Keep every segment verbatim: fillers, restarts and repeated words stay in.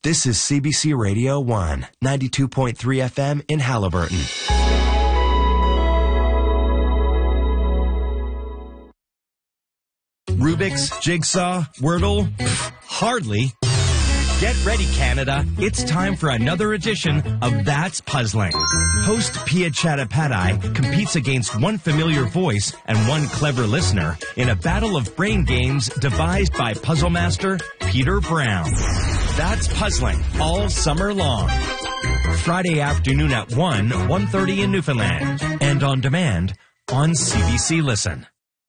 This is C B C Radio one, ninety-two point three F M in Halliburton. Rubik's, Jigsaw, Wordle? Hardly. Get ready, Canada. It's time for another edition of That's Puzzling. Host Pia Chattopadhyay competes against one familiar voice and one clever listener in a battle of brain games devised by puzzle master Peter Brown. That's Puzzling all summer long. Friday afternoon at one, one thirty in Newfoundland. And on demand on C B C Listen.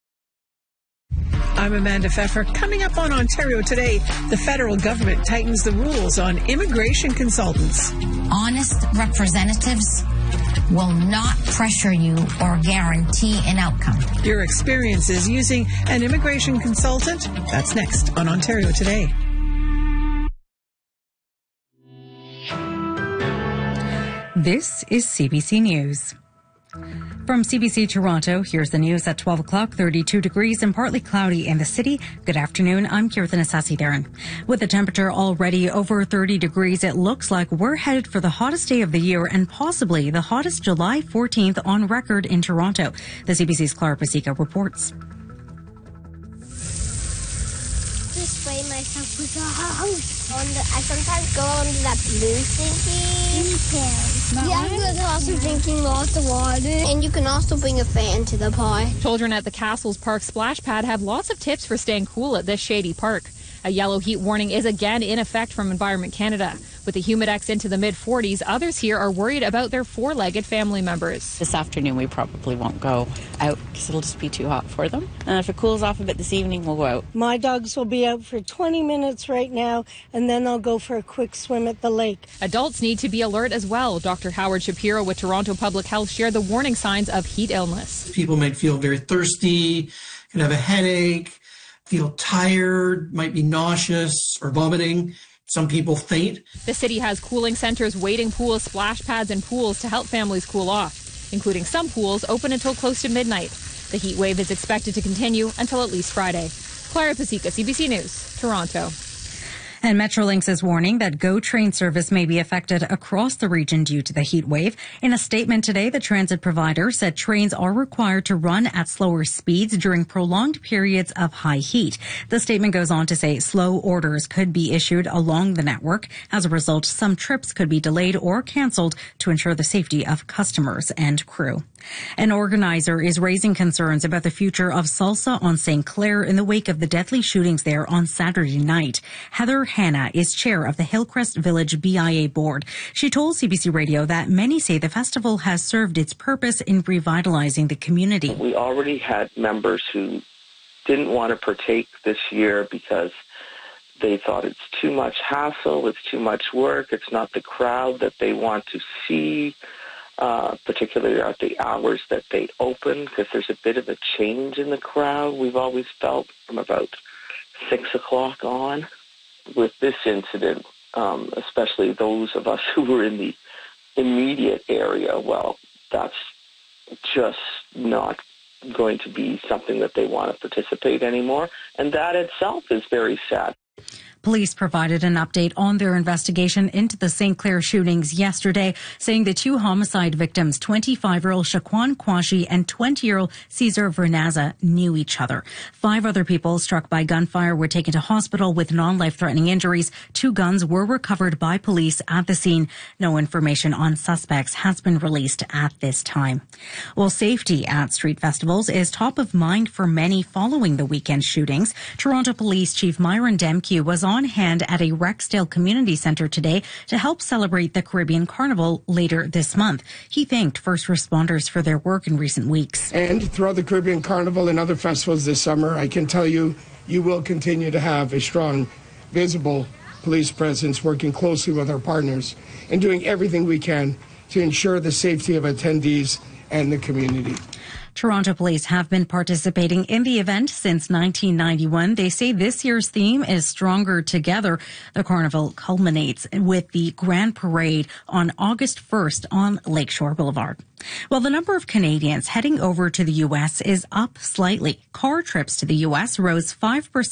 I'm Amanda Pfeffer. Coming up on Ontario Today, the federal government tightens the rules on immigration consultants. Honest representatives will not pressure you or guarantee an outcome. Your experiences using an immigration consultant? That's next on Ontario Today. This is C B C News. From C B C Toronto, here's the news at twelve o'clock, thirty-two degrees and partly cloudy in the city. Good afternoon, I'm Kirtan Asasi-Theron. With the temperature already over thirty degrees, it looks like we're headed for the hottest day of the year and possibly the hottest July fourteenth on record in Toronto. The C B C's Clara Pasica reports. Just spray myself with a hose. On the, I sometimes go on that blue thingy. Yeah, there's also drinking lots of water. And you can also bring a fan to the park. Children at the Castles Park splash pad have lots of tips for staying cool at this shady park. A yellow heat warning is again in effect from Environment Canada. With the humidex into the mid forties, others here are worried about their four-legged family members. This afternoon we probably won't go out because it'll just be too hot for them. And if it cools off a bit this evening, we'll go out. My dogs will be out for twenty minutes right now, and then they'll go for a quick swim at the lake. Adults need to be alert as well. Doctor Howard Shapiro with Toronto Public Health shared the warning signs of heat illness. People might feel very thirsty, can have a headache, feel tired, might be nauseous or vomiting. Some people faint. The city has cooling centers, wading pools, splash pads, and pools to help families cool off, including some pools open until close to midnight. The heat wave is expected to continue until at least Friday. Clara Pasica, C B C News, Toronto. And Metrolinx is warning that GO train service may be affected across the region due to the heat wave. In a statement today, the transit provider said trains are required to run at slower speeds during prolonged periods of high heat. The statement goes on to say slow orders could be issued along the network. As a result, some trips could be delayed or canceled to ensure the safety of customers and crew. An organizer is raising concerns about the future of salsa on Saint Clair in the wake of the deadly shootings there on Saturday night. Heather Hanna is chair of the Hillcrest Village B I A board. She told C B C Radio that many say the festival has served its purpose in revitalizing the community. We already had members who didn't want to partake this year because they thought it's too much hassle, it's too much work, it's not the crowd that they want to see. Uh, particularly at the hours that they open, because there's a bit of a change in the crowd. We've always felt from about six o'clock on. With this incident, um, especially those of us who were in the immediate area, well, that's just not going to be something that they want to participate anymore. And that itself is very sad. Police provided an update on their investigation into the Saint Clair shootings yesterday, saying the two homicide victims, twenty-five-year-old Shaquan Quashi and twenty-year-old Cesar Vernaza, knew each other. Five other people struck by gunfire were taken to hospital with non-life-threatening injuries. Two guns were recovered by police at the scene. No information on suspects has been released at this time. Well, safety at street festivals is top of mind for many following the weekend shootings. Toronto Police Chief Myron Demke was on hand at a Rexdale Community Centre today to help celebrate the Caribbean Carnival later this month. He thanked first responders for their work in recent weeks. And throughout the Caribbean Carnival and other festivals this summer, I can tell you, you will continue to have a strong, visible police presence working closely with our partners and doing everything we can to ensure the safety of attendees and the community. Toronto Police have been participating in the event since nineteen ninety-one. They say this year's theme is Stronger Together. The carnival culminates with the Grand Parade on August first on Lakeshore Boulevard. Well, the number of Canadians heading over to the U S is up slightly. Car trips to the U S rose five percent